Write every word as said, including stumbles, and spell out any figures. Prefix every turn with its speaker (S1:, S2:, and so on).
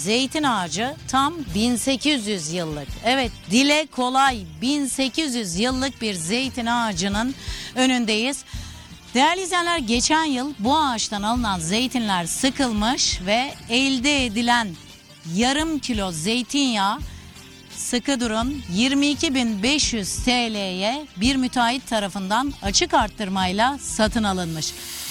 S1: zeytin ağacı tam bin sekiz yüz yıllık. Evet, dile kolay bin sekiz yüz yıllık bir zeytin ağacının önündeyiz. Değerli izleyenler, geçen yıl bu ağaçtan alınan zeytinler sıkılmış ve elde edilen yarım kilo zeytinyağı, sıkı durun, yirmi iki bin beş yüz T L'ye bir müteahhit tarafından açık arttırmayla satın alınmış.